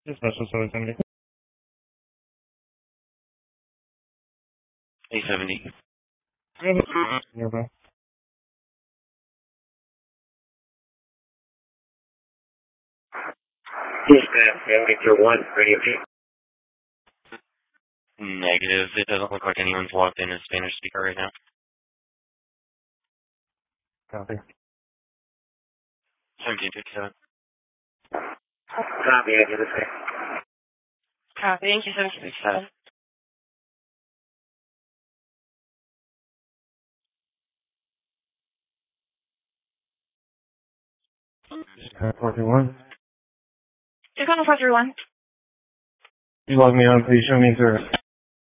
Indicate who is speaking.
Speaker 1: Just special service only.
Speaker 2: 870.
Speaker 1: Nearby.
Speaker 3: Dispatch, Victor 1, radio check.
Speaker 2: Negative. It doesn't look like anyone's logged in a Spanish speaker right now.
Speaker 1: Copy.
Speaker 2: 1757.
Speaker 3: Copy, I get it.
Speaker 4: Copy, thank you, 1757.
Speaker 1: Just 41.
Speaker 4: You're calling 431.
Speaker 1: You log me on, please show me service.